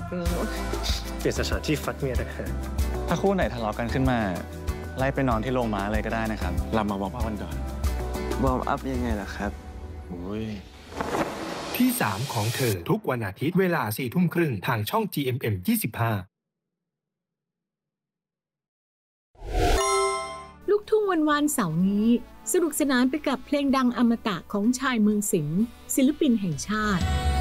เปลี่ยนสถานที่ฟัดเมียต่างหากถ้าคู่ไหนทะเลาะกันขึ้นมาไล่ไปนอนที่โรงม้าเลยก็ได้นะครับเรามาวอร์มอัพกันก่อนวอร์มอัพยังไงล่ะครับที่3ของเธอทุกวันอาทิตย์เวลา 22:30 ทางช่อง GMM 25 ลูกทุ่งวันเสาร์นี้สนุกสนานไปกับเพลงดังอมตะของชายเมืองสิงห์ศิลปินแห่งชาติ